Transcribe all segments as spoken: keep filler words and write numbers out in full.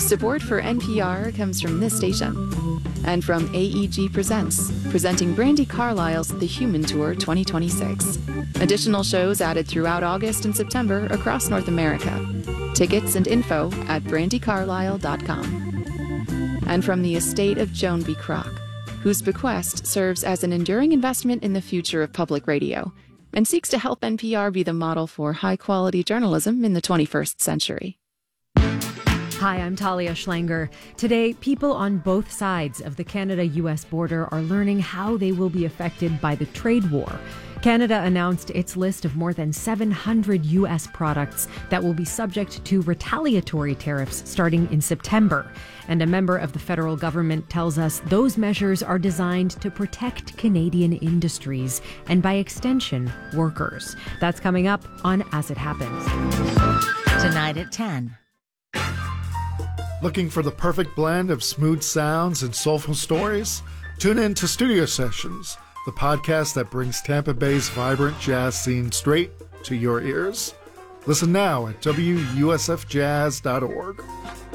Support for N P R comes from this station and from A E G Presents, presenting Brandi Carlile's The Human Tour twenty twenty-six. Additional shows added throughout August and September across North America. Tickets and info at brandi carlile dot com. And from the estate of Joan B. Kroc, whose bequest serves as an enduring investment in the future of public radio and seeks to help N P R be the model for high-quality journalism in the twenty-first century. Hi, I'm Talia Schlanger. Today, people on both sides of the Canada-U S border are learning how they will be affected by the trade war. Canada announced its list of more than seven hundred U S products that will be subject to retaliatory tariffs starting in September. And a member of the federal government tells us those measures are designed to protect Canadian industries and, by extension, workers. That's coming up on As It Happens. Tonight at ten. Looking for the perfect blend of smooth sounds and soulful stories? Tune in to Studio Sessions, the podcast that brings Tampa Bay's vibrant jazz scene straight to your ears. Listen now at w u s f jazz dot org.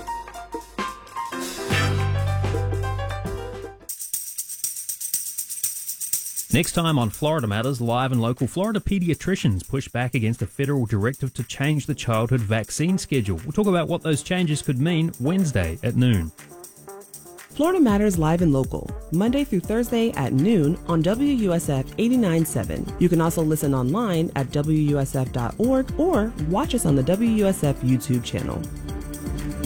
Next time on Florida Matters, live and local Florida pediatricians push back against a federal directive to change the childhood vaccine schedule. We'll talk about what those changes could mean Wednesday at noon. Florida Matters live and local, Monday through Thursday at noon on W U S F eighty-nine point seven. You can also listen online at w u s f dot org or watch us on the W U S F YouTube channel.